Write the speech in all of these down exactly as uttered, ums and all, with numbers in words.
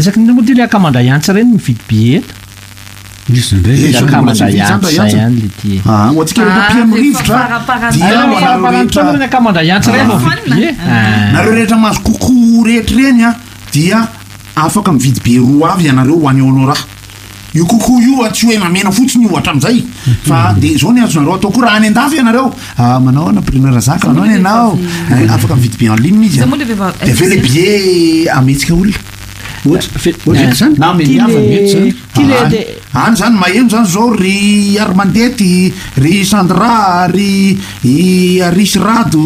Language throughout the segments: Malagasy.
Isaky ny moa ty akamandra yantsy reny mividy billet. Misy ndray akamandra yantsy zay ihany le ty. Ah, ohatsika rehetra mpiamirivotra dia manareo ny akamandra yantsy reny mividy billet. Nareo rehetra mahazo koko rehetra reny a dia afaka mividy be roa avy ianareo ho any ao raha. Io koko io tsy hoe mamena fotsiny io hatram'izay fa de zao ny azonareo atao koa raha any an-dafy ianareo manao na prix razaka manao ny ianao afaka mividy be en ligne izy de fe le billet ametsika olona any zany maheno zany zao ry Armandety ry Sandra ry Arisy Rado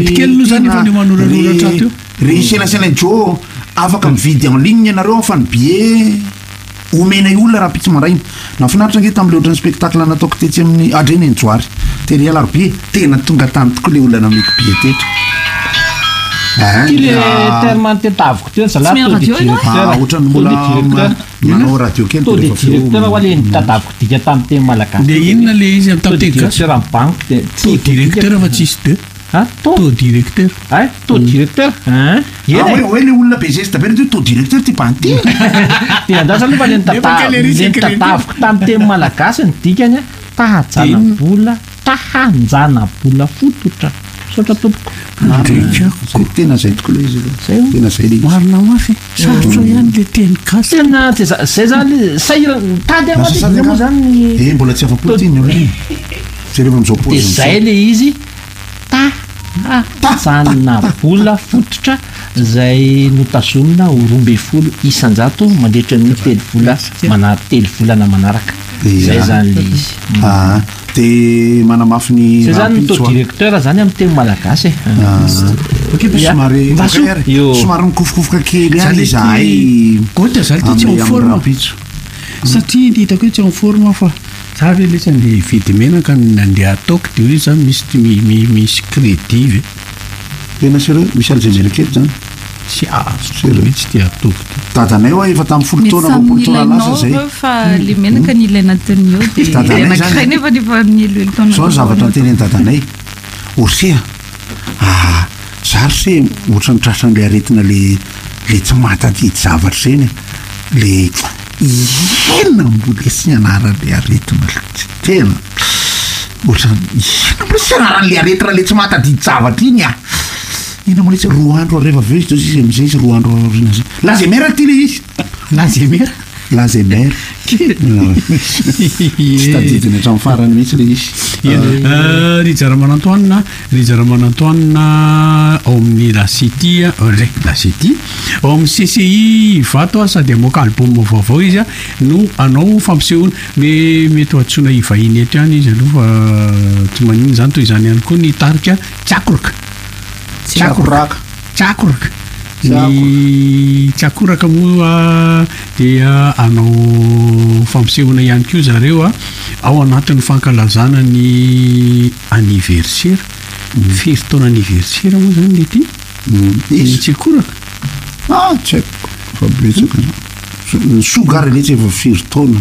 ry Selasela Jo afaka mividy en ligne ianareo fa ny billet omena olona raha pitsy maraina nafinaritra nge tam'le ohatran'ny spectacle nataoko tetsy amin'ny adreny ny joary tery alarobie tena tonga tany tokoa le olona nameko billet tetra ty le tellement tetaviko teo ohatrany mbola manao radio kely to le directeur ho le nitadaviko dika tamin'ny teny malagasy de inona le izy amin'ny tamin'ny teny gasy raha banque to directeur fa tsisy deux ah to directeur ah to directeur ah ouais ouais le olona be zesta be to directeur ty panty dia ndasa le fa le nitadaviko tamin'ny teny malagasy ny dikany tahajana bola tahanjana bola fototra sotra tompoko tena zay tokoa le izy tena zay le marina mafy sarotra ihany le teny gasy tena zay zany sahira tady amady moa zany eh mbola tsy afa-potiny olona jereo am'izao de zay le izy tahajana bola fototra zay notazomina ho rombe folo isanjato mandritra ny telo vola mana telo volana manaraka zay zany le izy ah de manamafy ny zay zany to directeur zany amin'ny teny malagasy somary somary mikofokofoka kely any izahay ohatra zany ty tsy en forme satria ny hitako hoe tsy en forme fa za ve lesy andeha hividy menaka nandeha ataoko de hoe zany misy misy crédit ve tena sérieux misy alzezely kely zany tsy azo mihitsy ty ataoko ty dadanay hoa efa tamin'ny folo taona roapolo taona lasa zay fa le menaka ny ilaina teny eo de anankiray nefa nefa amin'ny eloelo taona zao zavatra nyteneny dadanay osia ah zary se ohatra ny trasan'le aretina le le tsy matadidy zavatra zeny le ina mbola sy anaran'le aretina tena ohatra ina mbola sy anaran'le aretina le tsy matadidy zavatra iny a ina mbola tsy roa andro areva aveo izy izy am'izay izy roa andro aorina zay lazemera ty le izy lazemera lazemera tsy tadidiny hatramin'ny farany mihitsy le izy ry jaramanantoanina ry jaramanantoanina ao amin'ny la city re la city ao amin'ny C C I vato a sady amoaka album vaovao izy a no anao fampisehoana me mety atsoina ivahiny eto ihany izy aloha fa tsy manino zany toy izany ihany koa ny tarika tsakoraka tsakoraka tsakoraka ny tsakoraka moa dia anao fampisehoana ihany koa zareo a ao anatin'ny fankalazana ny anniversaire firy taona anniversaire moa zany le ty ny tsakoraka ah tsaiko fa betsaka sogary le tsy efa firy taona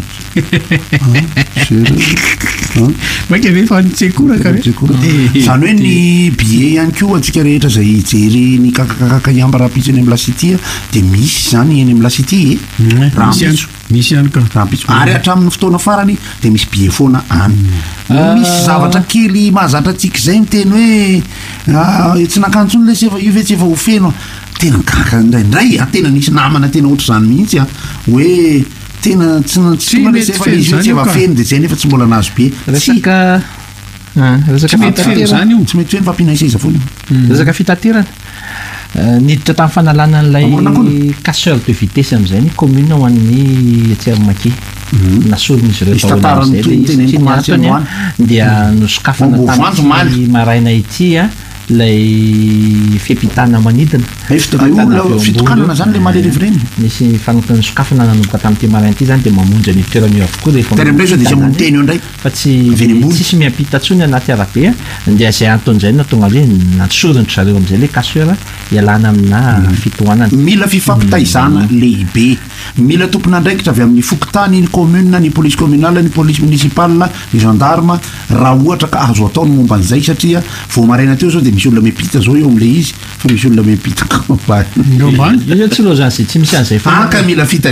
maika ve fa ny tsakoraka zany hoe ny billet ihany koa atsika rehetra zay ijery ny kakakakaka iamba rapitso eny amin'ny lasity de misy zany eny amin'ny lasity misy ihany ka ary hatramin'ny fotoana farany de misy billet foana any misy zavatra kely mahazatra tsika zay miteny hoe tsy nakantsony le sefa io ve tsy efa ho feno tena kaka indraindray a tena nisy namana tena ohatra zany mihitsy a hoe tena tsy efa izy tsy efa feno de zay nefa tsy mbola nazo be resaka resaka fitaterana io tsy mety hoe fampinaisaiza foana resaka fitaterana niditra tamin'ny fanalana n'ilay casseur de vitesse am'izay ny commune ho an'ny atsiaromaki nasolon'izy ireo taolazay dia nosokafana tamin'ny maraina ity a lay fiampitana manidina fitokanana zany le malerivreny nisy fanotany sokafana nanomboka tamin'ity maraina ty zany de mamonjy ny toerany io avokoa rehefa de amony teny eo ndray fa tsy tsisy miampita tsony anaty arabe dia zay anton'izay no tonga le natsorin'ny zareo am'izay le casseur ialana amina fitohanana mila fifampitaizana lehibe mila tompona andraikitra avy amin'ny fokotany ny commune ny police communale ny police municipale ny gendarme raha ohatra ka azo atao ny momba an'izay satria vao maraina teo zao de misy olona miampita zao eo am'le izy fa misy olona miampita koa tsy loha zany sy tsy misy an'izay fa aka mila fita